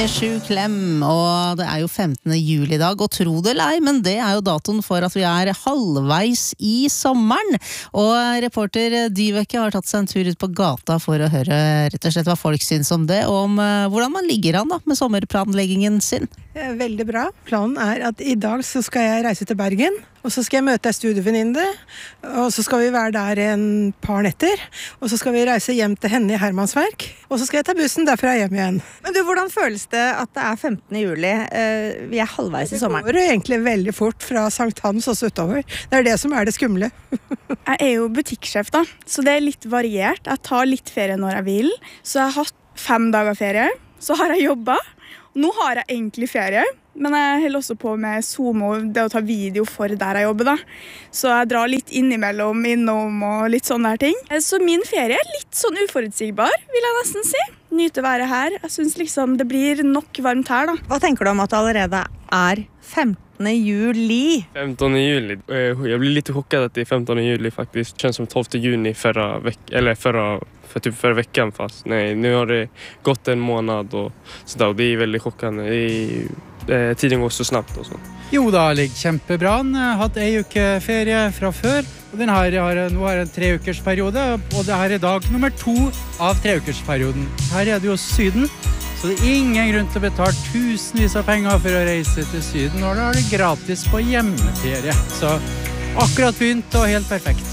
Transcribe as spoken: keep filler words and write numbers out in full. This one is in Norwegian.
Sju klem, og det er jo femtende juli i dag, og tro det eller ei, men det er jo datoen for at vi er halvveis i sommeren. Og reporter Dyveke har tatt seg en tur ut på gata for å høre rett og slett hva folk syns om det, og om uh, hvordan man ligger an da, med sommerplanleggingen sin. Veldig bra. Planen er at i dag så skal jeg reise til Bergen, og så skal jeg møte en studievenninne, og så skal vi være der en par netter, og så skal vi reise hjem til henne i Hermansverk, og så skal jeg ta bussen derfra hjem igjen. Men du, hvordan føles det at det er femtende juli? Uh, vi er halvveis i sommeren. Det går egentlig veldig fort fra Sankt Hans og så utover. Det er det som er det skumle. Jeg er jo butikksjef da, så det er litt variert. Jeg tar litt ferie når jeg vil, så jeg har hatt fem dager ferie, så har jeg jobbet. Nå har jeg egentlig ferie, men jeg holder også på med Zoom og det å ta video for der jeg jobber da. Så jeg drar litt innimellom, innom og litt sånne der ting. Så min ferie er litt sånn uforutsigbar, vil jeg nesten si. Nyte være her. Jeg synes liksom det blir nok varmt her da. Hva tenker du om at det allerede er femtende juli? femtonde juli. Jag blir lite chockad att det är femtonde juli faktiskt. Det känns som tolfte juni förra veck- eller förra för typ förra veckan fast nej, nu har det gått en månad och så där, och det är väldigt chockande. Det är, tiden går så snabbt och så. Jo da, ligger kjempebra. Jeg har hatt en uke ferie fra før, og den her har, nå har en tre ukers periode, og det her er dag nummer to av tre ukers perioden. Her er det jo Syden, så det er ingen grunn til å betale tusenvis av penger for å reise til Syden, og da er det gratis på hjemmeferie. Så akkurat begynt og helt perfekt.